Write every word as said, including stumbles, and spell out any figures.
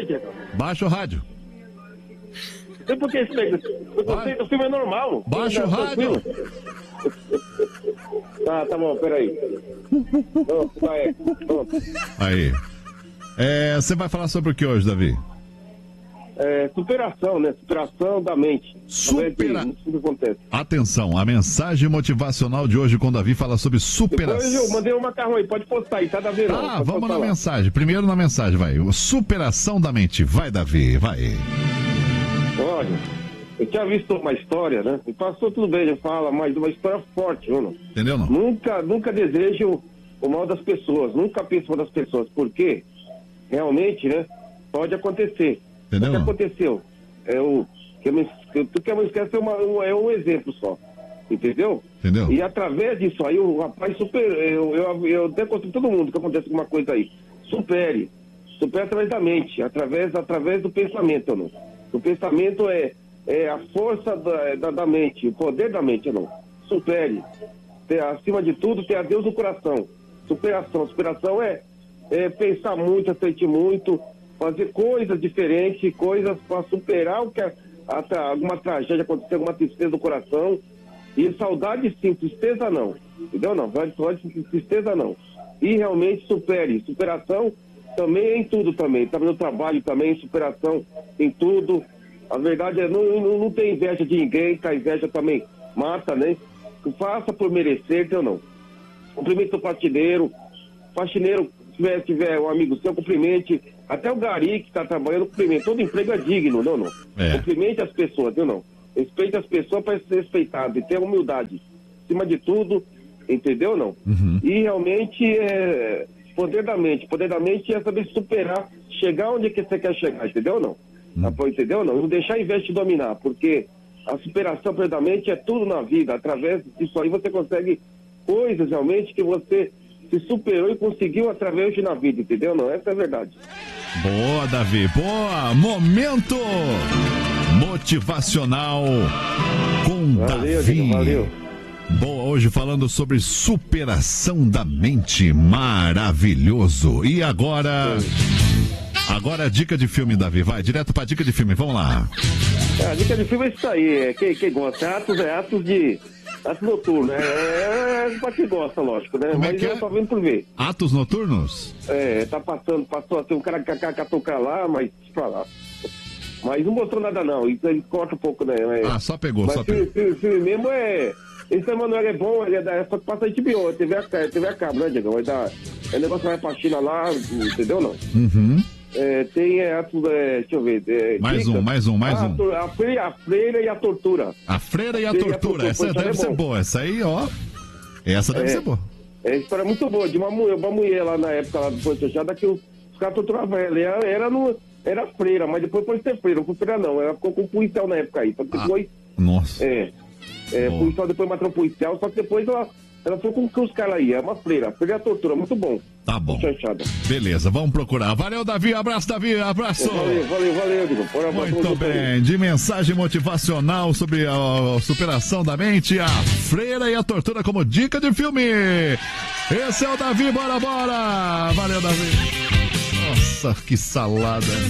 Oi, Diego. Baixa o rádio. E por que esse o filme é normal? Baixa o rádio. Tá, tá bom, peraí. Pronto, vai. Pronto. Aí. É, você vai falar sobre o que hoje, Davi? É, superação, né? Superação da mente. Supera... Isso que acontece. Atenção, a mensagem motivacional de hoje com o Davi fala sobre superação. Depois eu mandei um macarrão aí, pode postar aí, tá, Davi? Não, Ah, pode vamos na falar. mensagem. Primeiro na mensagem, vai. Superação da mente. Vai, Davi, vai. Olha, eu tinha visto uma história, né? E passou tudo bem, ele fala, mas uma história forte, não? Entendeu, não? Nunca, nunca desejo o mal das pessoas, nunca penso mal das pessoas, porque realmente, né, pode acontecer. Entendeu? O que aconteceu? É o que eu me, que, tu que eu me esquece é, uma, um, é um exemplo só, entendeu? Entendeu? E através disso aí, o rapaz super, eu, eu, eu até conto pra todo mundo que acontece alguma coisa aí, supere, supere através da mente, através, através do pensamento, não? O pensamento é, é a força da, da, da mente, o poder da mente, não? Supere. Ter, acima de tudo, ter a Deus no coração. Superação. Superação é, é pensar muito, sentir muito, fazer coisas diferentes, coisas para superar o que a, a, alguma tragédia acontecer, alguma tristeza do coração. E saudade sim, tristeza não. Entendeu? Não, saudade, tristeza não. E realmente supere. Superação também é em tudo também. Também no trabalho também, superação em tudo. A verdade é, não, não, não tem inveja de ninguém, que a inveja também mata, né? Faça por merecer, então não. Cumprimente o faxineiro. Faxineiro, se tiver, tiver um amigo seu, cumprimente. Até o gari que está trabalhando, cumprimente. Todo emprego é digno, não, não. É. Cumprimente as pessoas, não, não. Respeite as pessoas para ser respeitado e ter humildade. Acima de tudo, entendeu, não? Uhum. E realmente é poder da mente. Poder da mente é saber superar, chegar onde que você quer chegar, entendeu, não? Uhum. Entendeu, não? Não deixar a inveja te dominar, porque a superação poder da mente é tudo na vida. Através disso aí você consegue coisas realmente que você se superou e conseguiu através de na vida, entendeu? Não, essa é a verdade. Boa, Davi, boa! Momento motivacional com Valeu, Davi. Diego, valeu. Boa, hoje falando sobre superação da mente, maravilhoso. E agora, agora a dica de filme, Davi, vai direto pra dica de filme, vamos lá. É, a dica de filme é isso aí, é, quem, quem gosta, é atos, é atos de... Atos noturnos, né? É, é pra quem gosta, lógico, né? Como é Mas que eu é? tô vendo por ver. Atos noturnos? É, tá passando, passou assim, um cara que quer tocar lá, mas pra lá. Mas não mostrou nada não, isso ele corta um pouco, né? Mas, Ah, só pegou, mas só filme, pegou. filme, filme mesmo é... Esse Emanuel é bom, ele é da, só que passa H B O, T V a, T V a cabo, né, Diego? Vai dar... É negócio vai pra China lá, entendeu não? Uhum. É, tem é, atos, é, deixa eu ver... É, Mais dicas. um, mais um, mais Ah, um. A freira, a freira e a tortura. A freira e a Freira e a tortura, tortura, essa pois, deve é ser bom. boa, essa aí, ó. Essa deve É. ser boa. É história muito boa, de uma mulher, uma mulher lá na época lá do Porto Fechado, que os caras torturavam ela. Ela era, no, era freira, mas depois foi ser freira, não foi freira não. Ela ficou com um policial na época aí. Só que depois. Ah, nossa. É. É, Boa. policial depois matou um policial, só que depois ela, ela foi com que os caras aí. É uma freira. Freira é a tortura, muito bom. Tá bom. Chanchada. Beleza, vamos procurar. Valeu, Davi. Abraço, Davi. Abraço. Valeu, valeu, valeu, Diego. Bora, bora, Muito vamos junto bem, de mensagem motivacional sobre a, a superação da mente, a freira e a tortura como dica de filme. Esse é o Davi, bora, bora. Valeu, Davi. Nossa, que salada.